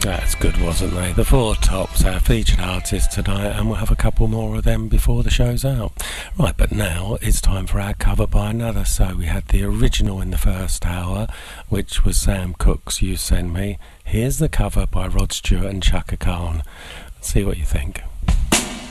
That's good, wasn't they? The Four Tops, our featured artists tonight, and we'll have a couple more of them before the show's out. Right, but now it's time for our cover by another. So we had the original in the first hour, which was Sam Cooke's You Send Me. Here's the cover by Rod Stewart and Chaka Khan. Let's see what you think.